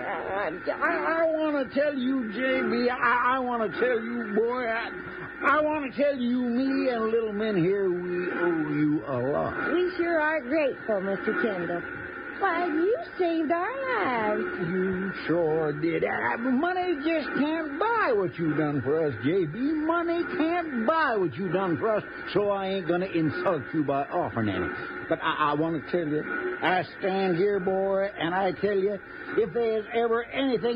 I want to tell you, J.B., I want to tell you, boy, I want to tell you, me and Little Min here, we owe you a lot. We sure are grateful, Mr. Kendall. Why, you saved our lives. You sure did. Money just can't buy what you done for us, J.B. Money can't buy what you done for us, so I ain't going to insult you by offering any. But I want to tell you, I stand here, boy, and I tell you, if there's ever anything